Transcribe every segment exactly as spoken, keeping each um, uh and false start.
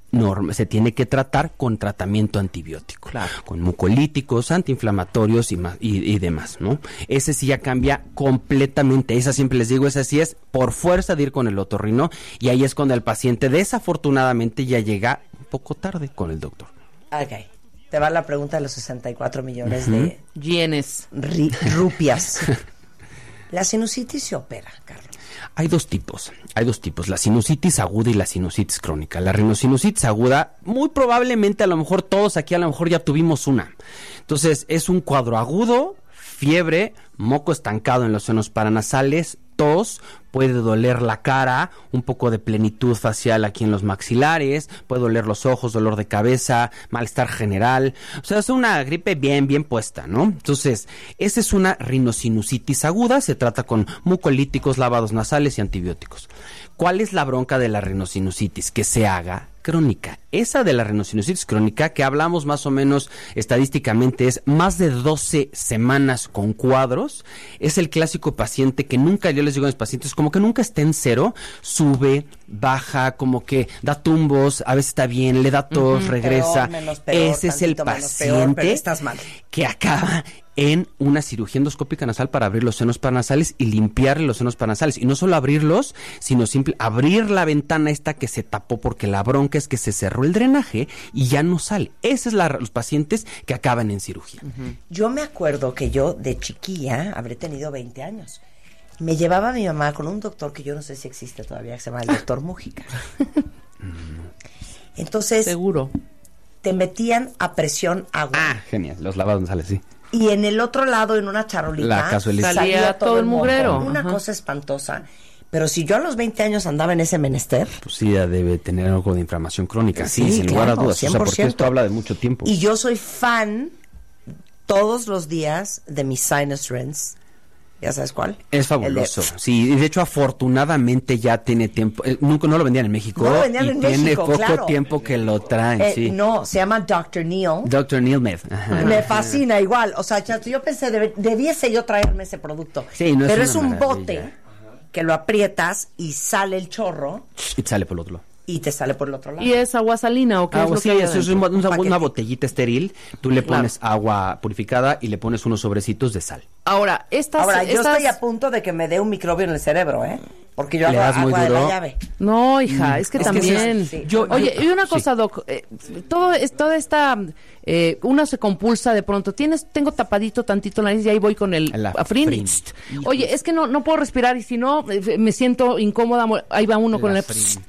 norma, se tiene que tratar con tratamiento antibiótico, claro, con mucolíticos, antiinflamatorios y, más, y, y demás, ¿no? Ese sí ya cambia completamente. Esa siempre les digo, esa sí es por fuerza de ir con el otorrino, y ahí es cuando el paciente desafortunadamente ya llega un poco tarde con el doctor. Ok. Te va la pregunta de los sesenta y cuatro millones uh-huh. de yenes, ri, rupias. ¿La sinusitis se opera, Carlos? Hay dos tipos, hay dos tipos, la sinusitis aguda y la sinusitis crónica. La rinosinusitis aguda, muy probablemente a lo mejor todos aquí a lo mejor ya tuvimos una. Entonces, es un cuadro agudo, fiebre, moco estancado en los senos paranasales, tos, puede doler la cara, un poco de plenitud facial aquí en los maxilares, puede doler los ojos, dolor de cabeza, malestar general. O sea, es una gripe bien, bien puesta, ¿no? Entonces, esa es una rinosinusitis aguda, se trata con mucolíticos, lavados nasales y antibióticos. ¿Cuál es la bronca de la rinosinusitis? Que se haga crónica. Esa de la rinosinusitis crónica, que hablamos más o menos estadísticamente, es más de doce semanas con cuadros. Es el clásico paciente que nunca, yo les digo a mis pacientes, como que nunca está en cero, sube, baja, como que da tumbos, a veces está bien, le da tos, uh-huh, regresa. Peor, menos peor, ese es el paciente peor, estás mal. Que acaba en una cirugía endoscópica nasal para abrir los senos paranasales y limpiar los senos paranasales. Y no solo abrirlos, sino simple abrir la ventana esta que se tapó, porque la bronca es que se cerró el drenaje y ya no sale. Esos son los pacientes que acaban en cirugía. Uh-huh. Yo me acuerdo que yo de chiquilla, habré tenido veinte años, me llevaba a mi mamá con un doctor que yo no sé si existe todavía, que se llama el doctor Mújica. Entonces, seguro, te metían a presión agua. Ah, genial, los lavados nasales, sí. Y en el otro lado, en una charolita, salía, salía todo, todo el mugrero. Una Ajá. cosa espantosa. Pero si yo a los veinte años andaba en ese menester... Pues sí, ya debe tener algo de inflamación crónica, sí, sí sin claro, lugar a dudas. cien por ciento. O sea, porque esto habla de mucho tiempo. Y yo soy fan todos los días de mi sinus rinse. ¿Ya sabes cuál? Es fabuloso. De... Sí, de hecho, afortunadamente ya tiene tiempo. Eh, nunca no lo vendían en México. No lo vendían y en tiene México, poco claro. tiempo que lo traen, eh, sí. No, se llama doctor Neil. doctor Neil Med. Ajá. Me fascina igual. O sea, yo pensé, deb- debiese yo traerme ese producto. Sí, no es Pero una es un maravilla. bote que lo aprietas y sale el chorro. Y sale por el otro lado. Y te sale por el otro lado. ¿Y es agua salina o qué Ah, es lo sí, que hay eso es un, un, una, una botellita estéril. Tú le pones claro. agua purificada y le pones unos sobrecitos de sal. Ahora, estas... Ahora, yo estas... estoy a punto de que me dé un microbio en el cerebro, ¿eh? Porque yo ¿Le hago das muy agua de duro? la llave. No, hija, es que Es que también... sí, sí. Yo, Oye, yo- y una sí. cosa, Doc, eh, todo es, toda esta... Eh, uno se compulsa de pronto, tienes, tengo tapadito tantito la nariz y ahí voy con el La Afrin. Afrin. Oye, es que no, no puedo respirar y si no, eh, me siento incómoda, mo- ahí va uno con La el... Afrin.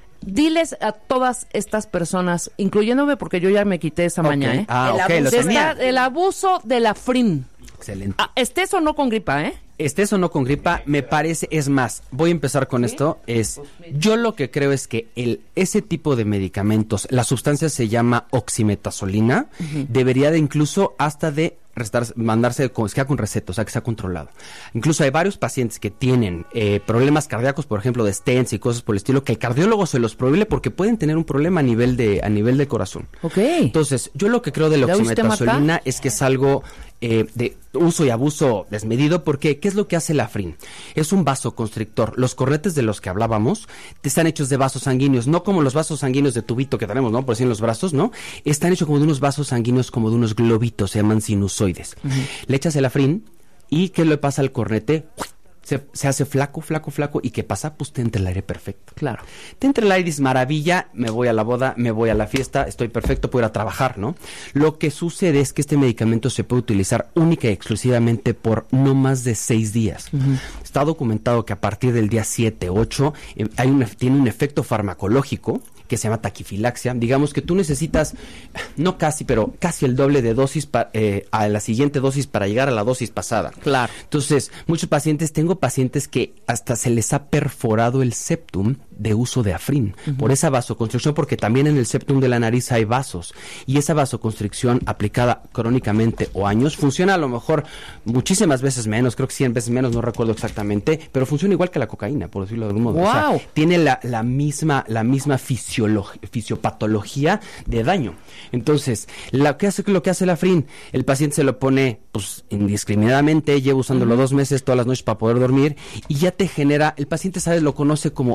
Diles a todas estas personas, incluyéndome porque yo ya me quité esa Ok. maña, ¿eh? Ah, El ok, abuso lo De tenía. estar- el abuso de la Afrin. Excelente. Ah, estés o no con gripa, ¿eh? Estés o no con gripa, me parece, es más, voy a empezar con esto, es, yo lo que creo es que el ese tipo de medicamentos, la sustancia se llama oximetazolina, uh-huh. debería de incluso hasta de restar, mandarse con, que sea con receta, o sea, que sea controlado. Incluso hay varios pacientes que tienen eh, problemas cardíacos, por ejemplo, de stents y cosas por el estilo, que el cardiólogo se los prohíbe porque pueden tener un problema a nivel de a nivel de corazón. Ok. Entonces, yo lo que creo de la ¿Ya oíste, oximetazolina Marta? es que es algo eh, de uso y abuso desmedido, porque ¿qué es lo que hace la Afrin? Es un vasoconstrictor. Los cornetes de los que hablábamos están hechos de vasos sanguíneos, no como los vasos sanguíneos de tubito que tenemos, ¿no? Por decir en los brazos, ¿no? Están hechos como de unos vasos sanguíneos, como de unos globitos, se llaman sinusoides. Uh-huh. Le echas el Afrin y ¿qué le pasa al cornete? Se, se hace flaco, flaco, flaco, y ¿qué pasa? Pues te entra el aire perfecto. Claro. Te entra el aire, es maravilla, me voy a la boda, me voy a la fiesta, estoy perfecto, puedo ir a trabajar, ¿no? Lo que sucede es que este medicamento se puede utilizar única y exclusivamente por no más de seis días. Uh-huh. Está documentado que a partir del día siete, ocho, eh, hay un, tiene un efecto farmacológico que se llama taquifilaxia. Digamos que tú necesitas, no casi, pero casi el doble de dosis pa, eh, a la siguiente dosis para llegar a la dosis pasada. Claro. Entonces, muchos pacientes, tengo pacientes que hasta se les ha perforado el septum de uso de Afrin, uh-huh. por esa vasoconstricción, porque también en el septum de la nariz hay vasos, y esa vasoconstricción aplicada crónicamente o años, funciona a lo mejor muchísimas veces menos, creo que cien veces menos, no recuerdo exactamente, pero funciona igual que la cocaína, por decirlo de algún modo. Wow. O sea, tiene la, la misma, la misma fisiolog- fisiopatología de daño. Entonces, lo que hace, lo que hace la Afrin, el paciente se lo pone pues indiscriminadamente, lleva usándolo uh-huh. dos meses todas las noches para poder dormir, y ya te genera, el paciente, ¿sabes? Lo conoce como el rebote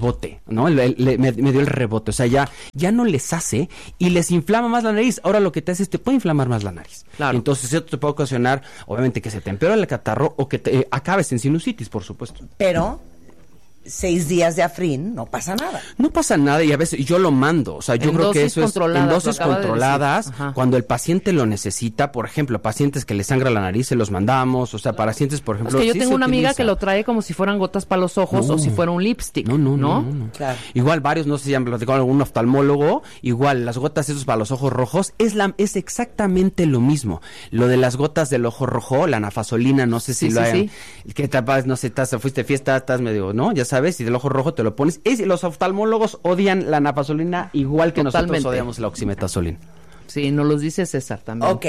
rebote, ¿no? El, el, el, me, me dio el rebote, o sea, ya, ya no les hace y les inflama más la nariz. Ahora lo que te hace es te puede inflamar más la nariz. Claro. Entonces eso te puede ocasionar, obviamente, que se te empeore el catarro o que te eh, acabes en sinusitis, por supuesto. Pero seis días de Afrin no pasa nada. No pasa nada y a veces yo lo mando, o sea, yo En creo que dosis eso es en controladas, dosis lo acaba de controladas, decir. Ajá. cuando el paciente lo necesita, por ejemplo, pacientes que les sangra la nariz, se los mandamos, o sea, para pacientes, por ejemplo, Es que yo sí tengo se una amiga utiliza. que lo trae como si fueran gotas para los ojos No. o si fuera un lipstick. No, no, no, ¿no? no, no. Claro. Igual varios, no sé si ya me platicó algún oftalmólogo, igual las gotas esos para los ojos rojos es la es exactamente lo mismo. Lo de las gotas del ojo rojo, la nafasolina, no sé si Sí, lo sí, hayan, sí. que tapas, no sé, estás, fuiste de fiesta, estás medio, ¿no? Ya sabes, y del ojo rojo te lo pones. Es, los oftalmólogos odian la nafasolina igual que Totalmente. nosotros odiamos la oximetazolina. Sí, nos los dice César también. Ok.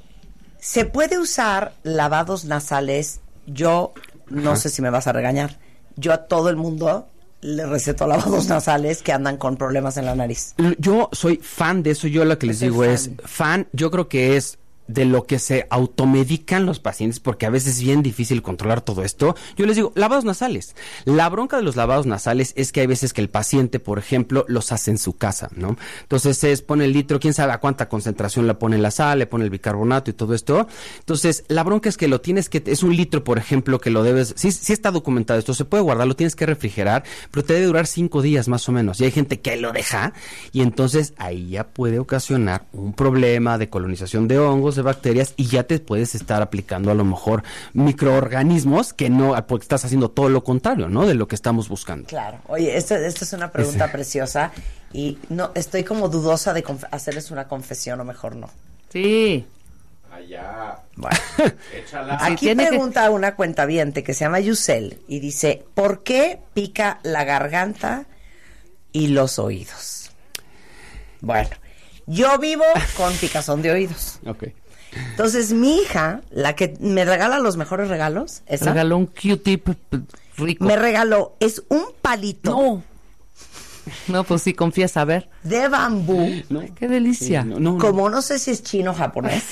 ¿Se puede usar lavados nasales? Yo no Ajá. sé si me vas a regañar. Yo a todo el mundo le receto lavados nasales que andan con problemas en la nariz. Yo soy fan de eso, yo lo que les Soy digo fan. es, fan, yo creo que es de lo que se automedican los pacientes, porque a veces es bien difícil controlar todo esto. Yo les digo, lavados nasales. La bronca de los lavados nasales es que hay veces que el paciente, por ejemplo, los hace en su casa, ¿no? Entonces es, pone el litro, quién sabe a cuánta concentración le pone la sal, le pone el bicarbonato y todo esto. Entonces, la bronca es que lo tienes que, es un litro, por ejemplo, que lo debes, sí, sí está documentado esto, se puede guardar, lo tienes que refrigerar, pero te debe durar cinco días más o menos. Y hay gente que lo deja, y entonces ahí ya puede ocasionar un problema de colonización de hongos, de bacterias, y ya te puedes estar aplicando a lo mejor microorganismos que no, porque estás haciendo todo lo contrario, ¿no? De lo que estamos buscando. Claro. Oye, esto, esto es una pregunta Ese. preciosa y no estoy como dudosa de conf- hacerles una confesión o mejor no. Sí. Allá. Bueno. Échala. Sí, Aquí tiene que- pregunta una cuentaviente que se llama Yusel y dice, ¿por qué pica la garganta y los oídos? Bueno, yo vivo con picazón de oídos. Ok. Entonces, mi hija, la que me regala los mejores regalos, esa, Regaló un Q-tip rico. me regaló, es un palito No. No, pues sí, confiesa, a ver. de bambú, No. Qué delicia. Sí, no, no, no. como no sé si es chino o japonés,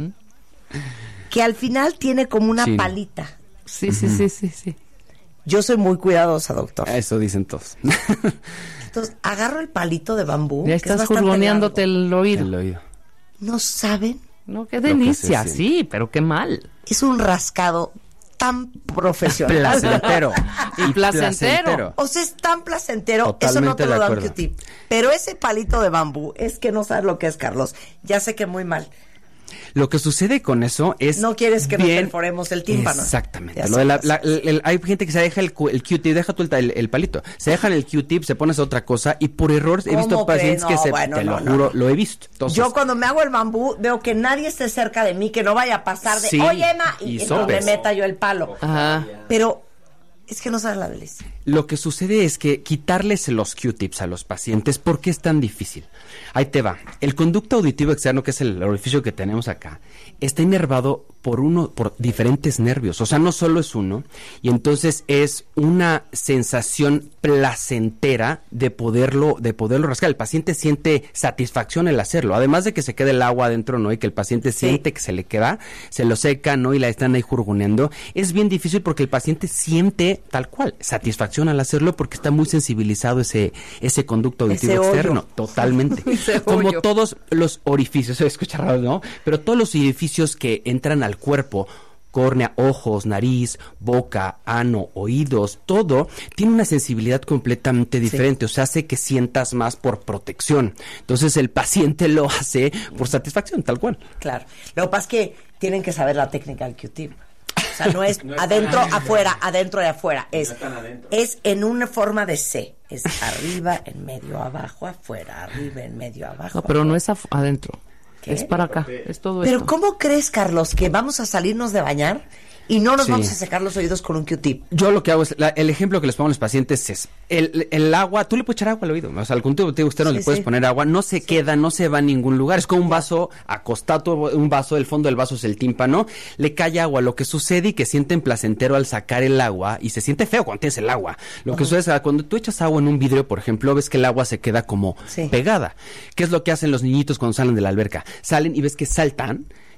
que al final tiene como una Chino. palita. Sí, sí, sí, sí, sí. Yo soy muy cuidadosa, doctor. Eso dicen todos. Entonces, agarro el palito de bambú. Ya que es estás bastante jurgoneándote largo. el oído. El oído. No saben, No, qué que delicia, se sí, pero qué mal. es un rascado tan profesional. Placentero. Y placentero. O sea, es tan placentero, eso Totalmente no te de lo da un acuerdo. Q-tip. Pero ese palito de bambú, es que no sabes lo que es, Carlos. Ya sé que muy mal. Lo que sucede con eso es No quieres que nos bien- perforemos el tímpano. Exactamente. Ya Lo de la- sabes. la- el- el- hay gente que se deja el, cu- el Q-tip, deja tú el, el- el palito, se dejan el Q-tip, se pones otra cosa y por error he visto ¿Cómo pacientes crees? que No, se, bueno, te no, lo no, juro, no. lo he visto. Entonces, Yo cuando me hago el bambú, veo que nadie esté cerca de mí, que no vaya a pasar de, Sí, oye, Emma, y, y entonces me sopes. meta yo el palo. Ajá. Pero es que no sabes la delicia. lo que sucede es que quitarles los Q-tips a los pacientes, ¿por qué es tan difícil? Ahí te va. El conducto auditivo externo, que es el orificio que tenemos acá, está inervado por uno, por diferentes nervios. O sea, no solo es uno. Y entonces es una sensación placentera de poderlo, de poderlo rascar. El paciente siente satisfacción el hacerlo. Además de que se quede el agua adentro, ¿no? Y que el paciente Sí. siente que se le queda, se lo seca, ¿no? Y la están ahí jurgoneando. Es bien difícil porque el paciente siente tal cual satisfacción al hacerlo porque está muy sensibilizado ese, ese conducto auditivo Ese hoyo. externo. Totalmente. Ese Como hoyo. todos los orificios, se escucha raro, ¿no? Pero todos los orificios que entran al cuerpo, córnea, ojos, nariz, boca, ano, oídos, todo tiene una sensibilidad completamente diferente, o sea, hace que sientas más por protección. Entonces el paciente lo hace por satisfacción, tal cual. Claro. Lo que pasa es que tienen que saber la técnica del Q-tip. O sea, no es adentro, afuera, adentro y afuera. Es, es en una forma de C. Es arriba, en medio, abajo, afuera, arriba, en medio, abajo. No, pero no afuera. es af- adentro. ¿Qué? Es para acá. Es todo Pero esto. ¿cómo crees, Carlos, que vamos a salirnos de bañar y no nos Sí. vamos a secar los oídos con un Q-tip? Yo lo que hago es, la- el ejemplo que les pongo a los pacientes es, el, el agua, tú le puedes echar agua al oído, o sea, al conducto auditivo externo Sí, le puedes sí. poner agua, no se queda, no se va a ningún lugar, es como un vaso acostado, un vaso, el fondo del vaso es el tímpano, le cae agua, lo que sucede y que sienten placentero al sacar el agua, y se siente feo cuando tienes el agua, lo que sucede es que cuando tú echas agua en un vidrio, por ejemplo, ves que el agua se queda como Sí. pegada, ¿qué es lo que hacen los niñitos cuando salen de la alberca? Salen y ves que saltan,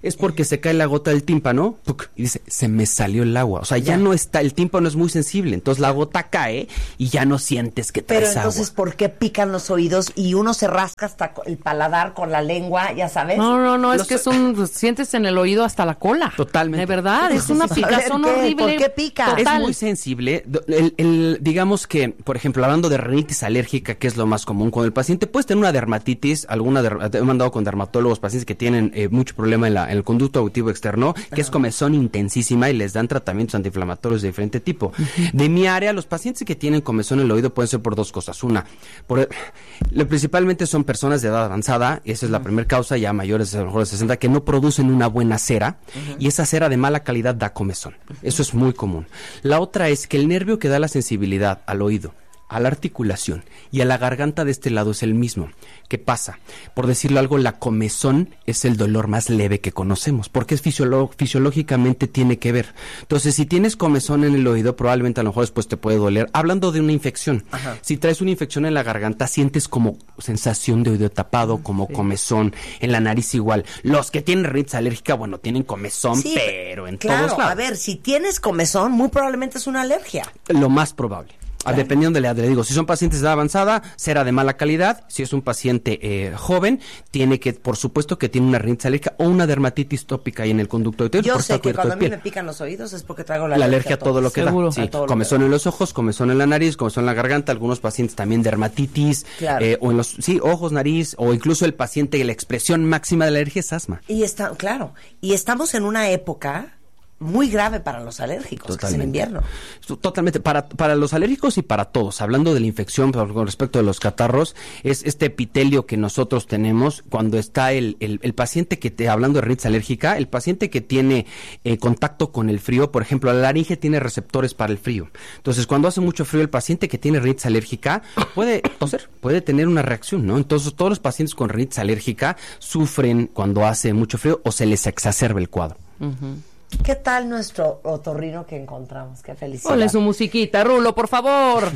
es porque se cae la gota del tímpano ¡puc! Y dice, se me salió el agua. O sea, ya, ya no está, el tímpano es muy sensible, entonces la gota cae y ya no sientes que traes agua. Pero entonces, agua. ¿por qué pican los oídos y uno se rasca hasta el paladar con la lengua, ya sabes? No, no, no, los... es que es un, pues, sientes en el oído hasta la cola. Totalmente. De verdad, es una picazón horrible. ¿Por qué pica? Es muy sensible. El, el, digamos que, por ejemplo, hablando de rinitis alérgica, que es lo más común con el paciente, puedes tener una dermatitis, alguna der- he mandado con dermatólogos, pacientes que tienen eh, mucho problema en, la, en el conducto auditivo externo, que uh-huh. es comezón intensísima y les dan tratamientos antiinflamatorios de diferente tipo. Uh-huh. De mi área, los pacientes que tienen comezón en el oído pueden ser por dos cosas. Una, por, lo, principalmente son personas de edad avanzada, y esa es uh-huh. la primera causa, ya mayores a lo mejor de sesenta, que no producen una buena cera, uh-huh. y esa cera de mala calidad da comezón. Uh-huh. Eso es muy común. La otra es que el nervio que da la sensibilidad al oído, a la articulación y a la garganta de este lado es el mismo. ¿Qué pasa? Por decirlo algo, la comezón es el dolor más leve que conocemos, porque es fisiolo- fisiológicamente tiene que ver. Entonces, si tienes comezón en el oído, probablemente a lo mejor después te puede doler. Hablando de una infección, Ajá. si traes una infección en la garganta, sientes como sensación de oído tapado, como sí. comezón, en la nariz igual. Los que tienen rinitis alérgica, bueno, tienen comezón, sí, pero en claro, todos lados. A ver, si tienes comezón, muy probablemente es una alergia. Lo más probable. Claro. Dependiendo de la edad, le digo, si son pacientes de edad avanzada, cera de mala calidad. Si es un paciente eh, joven, tiene que, por supuesto, que tiene una rinitis alérgica o una dermatitis tópica ahí en el conducto auditivo. Yo sé que cuando a mí me pican los oídos es porque traigo la, la alergia a todo, todo lo que Seguro. da. Sí, comezón en los ojos, comezón en la nariz, comezón en la garganta. Algunos pacientes también dermatitis, claro. eh, o en los, sí, ojos, nariz, o incluso el paciente, la expresión máxima de la alergia es asma. Y está, claro, y estamos en una época muy grave para los alérgicos, que es en invierno. Totalmente, para, para los alérgicos y para todos. Hablando de la infección, con respecto de los catarros, es este epitelio que nosotros tenemos cuando está el, el, el paciente que, te, hablando de rinitis alérgica, el paciente que tiene eh, contacto con el frío, por ejemplo, la laringe tiene receptores para el frío. Entonces, cuando hace mucho frío, el paciente que tiene rinitis alérgica puede toser, puede tener una reacción, ¿no? Entonces, todos los pacientes con rinitis alérgica sufren cuando hace mucho frío o se les exacerba el cuadro. Uh-huh. ¿Qué tal nuestro otorrino que encontramos? Qué felicidad. Ponle su musiquita, Rulo, por favor.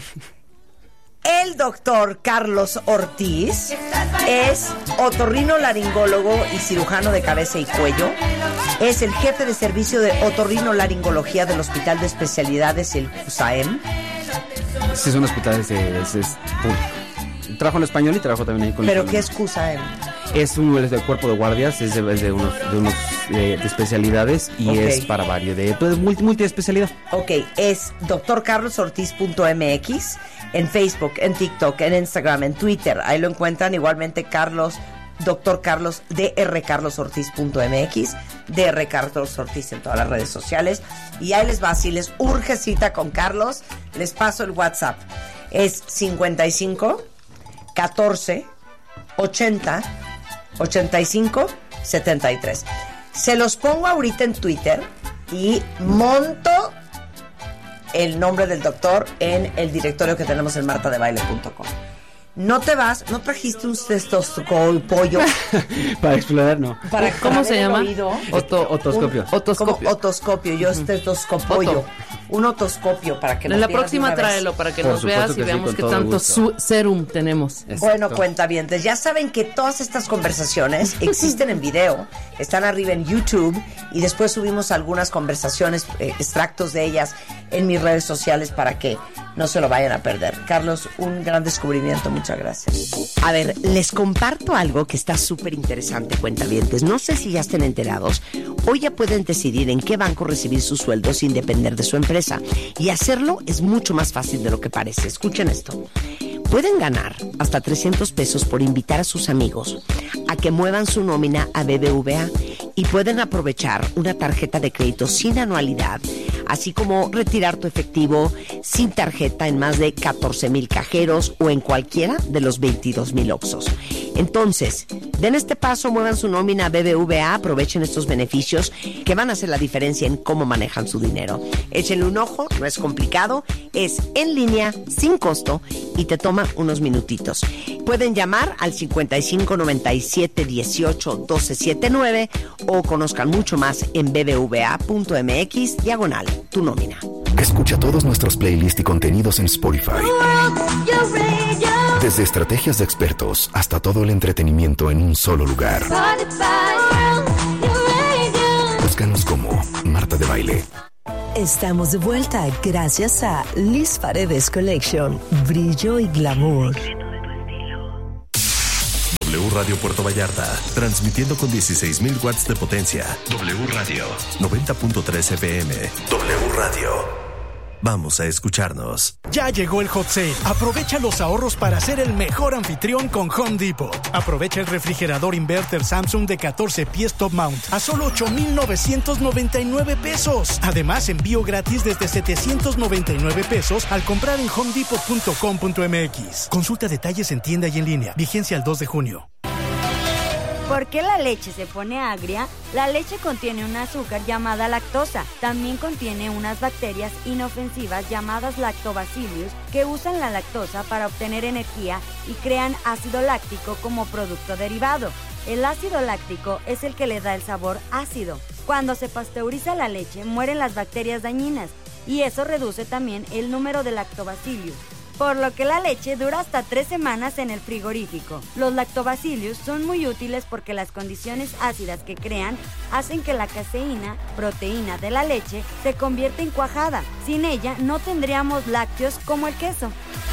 El doctor Carlos Ortiz es otorrinolaringólogo y cirujano de cabeza y cuello. Es el jefe de servicio de otorrinolaringología del Hospital de Especialidades, el CUSAEM. Sí, es un hospital de, es, es público. Trabajo en español y trabajo también ahí con... ¿Pero qué es CUSAEM? Es un es del cuerpo de guardias, es de, es de unos, de, unos de, de especialidades y okay. es para varios, de pues, multi, multiespecialidad. Ok, es doctor carlos ortiz punto m x en Facebook, en TikTok, en Instagram, en Twitter. Ahí lo encuentran igualmente Carlos, doctor Carlos, dr carlos ortiz punto m x, dr Carlos Ortiz en todas las redes sociales. Y ahí les va, si les urge cita con Carlos, les paso el WhatsApp. Es cincuenta y cinco, catorce, ochenta, ochenta y cinco, setenta y tres. Se los pongo ahorita en Twitter y monto el nombre del doctor en el directorio que tenemos en marta de baile punto com. No te vas, no trajiste un cestoscopio pollo para explorar, no. Para ¿Cómo se llama? Oto, otoscopio. Un, otoscopio. Como otoscopio, yo cestoscopio. Un otoscopio para que nos en la próxima tráelo para que Por nos veas y veamos sí, qué tanto su serum tenemos. Exacto. Bueno, cuentavientes, ya saben que todas estas conversaciones existen en video, están arriba en YouTube y después subimos algunas conversaciones, eh, extractos de ellas en mis redes sociales para que no se lo vayan a perder. Carlos, un gran descubrimiento, muchas gracias. A ver, les comparto algo que está súper interesante, cuentavientes. No sé si ya estén enterados. Hoy ya pueden decidir en qué banco recibir su sueldo sin depender de su empresa. Y hacerlo es mucho más fácil de lo que parece. Escuchen esto. Pueden ganar hasta trescientos pesos por invitar a sus amigos a que muevan su nómina a B B V A y pueden aprovechar una tarjeta de crédito sin anualidad, así como retirar tu efectivo sin tarjeta en más de catorce mil cajeros o en cualquiera de los veintidós mil Oxxos. Entonces, den este paso, muevan su nómina a B B V A, aprovechen estos beneficios que van a hacer la diferencia en cómo manejan su dinero. Échenle un ojo, no es complicado, es en línea, sin costo y te toma unos minutitos. Pueden llamar al cincuenta y cinco noventa y siete dieciocho doce setenta y nueve o conozcan mucho más en bbva.mx diagonal tu nómina. Escucha todos nuestros playlists y contenidos en Spotify. Desde estrategias de expertos hasta todo el entretenimiento en un solo lugar. Búscanos como Marta de Baile. Estamos de vuelta gracias a Liz Paredes Collection, brillo y glamour. W Radio Puerto Vallarta, transmitiendo con dieciséis mil watts de potencia. W Radio, noventa punto tres F M. W Radio. Vamos a escucharnos. Ya llegó el Hot Sale. Aprovecha los ahorros para ser el mejor anfitrión con Home Depot. Aprovecha el refrigerador inverter Samsung de catorce pies top mount a solo ocho mil novecientos noventa y nueve pesos. Además, envío gratis desde setecientos noventa y nueve pesos al comprar en home depot punto com punto m x. Consulta detalles en tienda y en línea. Vigencia el dos de junio. ¿Por qué la leche se pone agria? La leche contiene un azúcar llamada lactosa. También contiene unas bacterias inofensivas llamadas lactobacillus que usan la lactosa para obtener energía y crean ácido láctico como producto derivado. El ácido láctico es el que le da el sabor ácido. Cuando se pasteuriza la leche, mueren las bacterias dañinas y eso reduce también el número de lactobacillus, por lo que la leche dura hasta tres semanas en el frigorífico. Los lactobacillus son muy útiles porque las condiciones ácidas que crean hacen que la caseína, proteína de la leche, se convierta en cuajada. Sin ella no tendríamos lácteos como el queso.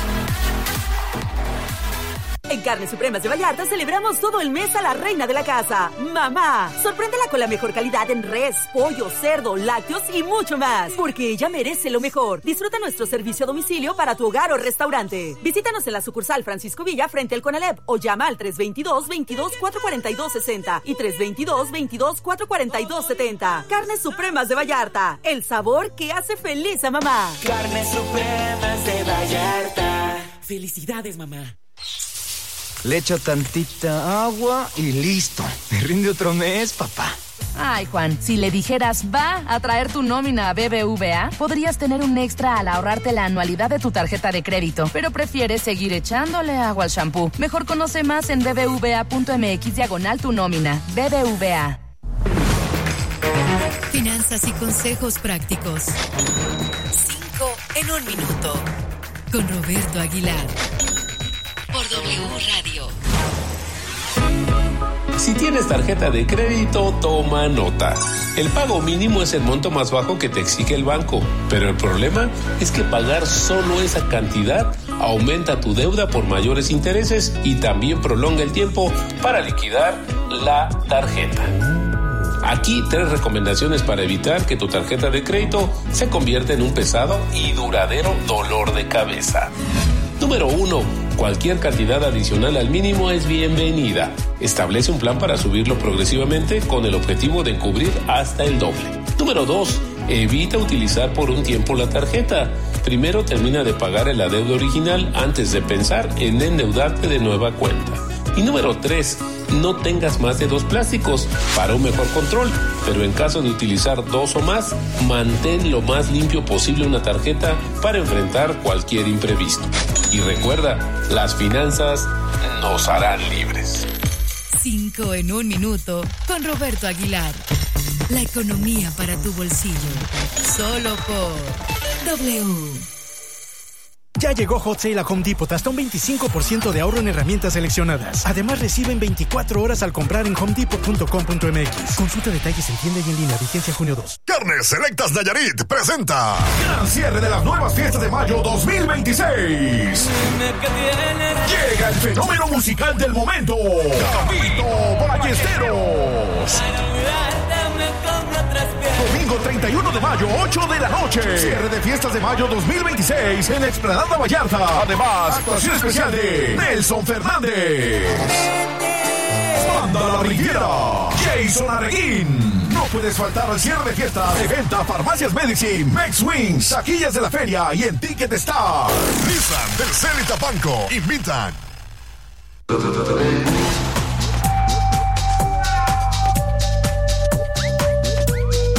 En Carnes Supremas de Vallarta celebramos todo el mes a la reina de la casa, mamá. Sorpréndela con la mejor calidad en res, pollo, cerdo, lácteos y mucho más, porque ella merece lo mejor. Disfruta nuestro servicio a domicilio para tu hogar o restaurante. Visítanos en la sucursal Francisco Villa frente al Conalep o llama al tres veintidós, veintidós, cuatrocientos cuarenta y dos, sesenta y tres veintidós, veintidós, cuatrocientos cuarenta y dos, setenta. Carnes Supremas de Vallarta, el sabor que hace feliz a mamá. Carnes Supremas de Vallarta. Felicidades, mamá. Le echo tantita agua y listo. Me rinde otro mes, papá. Ay, Juan, si le dijeras va a traer tu nómina a B B V A, podrías tener un extra al ahorrarte la anualidad de tu tarjeta de crédito, pero prefieres seguir echándole agua al shampoo. Mejor conoce más en bbva.mx diagonal tu nómina. B B V A. Finanzas y consejos prácticos. Cinco en un minuto. Con Roberto Aguilar. Por W Radio. Si tienes tarjeta de crédito, toma nota. El pago mínimo es el monto más bajo que te exige el banco, pero el problema es que pagar solo esa cantidad aumenta tu deuda por mayores intereses y también prolonga el tiempo para liquidar la tarjeta. Aquí tres recomendaciones para evitar que tu tarjeta de crédito se convierta en un pesado y duradero dolor de cabeza. Número uno. Cualquier cantidad adicional al mínimo es bienvenida. Establece un plan para subirlo progresivamente con el objetivo de cubrir hasta el doble. Número dos. Evita utilizar por un tiempo la tarjeta. Primero termina de pagar el adeudo original antes de pensar en endeudarte de nueva cuenta. Y número tres. No tengas más de dos plásticos para un mejor control, pero en caso de utilizar dos o más, mantén lo más limpio posible una tarjeta para enfrentar cualquier imprevisto. Y recuerda, las finanzas nos harán libres. Cinco en un minuto con Roberto Aguilar. La economía para tu bolsillo. Solo por W. Ya llegó Hot Sale a Home Depot, hasta un veinticinco por ciento de ahorro en herramientas seleccionadas. Además, reciben veinticuatro horas al comprar en home depot punto com punto m x. Consulta detalles en tienda y en línea. Vigencia junio dos. Carnes Selectas Nayarit presenta gran cierre de las nuevas fiestas de mayo dos mil veintiséis. Llega el fenómeno musical del momento, Gabito Ballesteros. Domingo treinta y uno de mayo, ocho de la noche. Cierre de fiestas de mayo dos mil veintiséis en Explanada Vallarta. Además, actuación especial de Nelson Fernández. Banda La Riviera. Jason Arreguín. No puedes faltar al cierre de fiestas de Venta Farmacias Medicine, Mex Wings, taquillas de la feria y en Ticket Star. Nissan, Telcel y Tapanco invitan.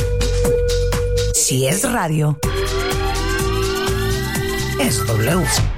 Si es radio, es W.